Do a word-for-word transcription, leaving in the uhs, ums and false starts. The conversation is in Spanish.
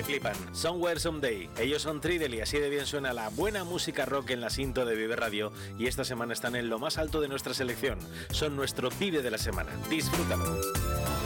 flipan. Somewhere Someday. Ellos son Tridel y así de bien suena la buena música rock en la cinta de Vive Radio y esta semana están en lo más alto de nuestra selección. Son nuestro Vive de la semana. Disfrútalo.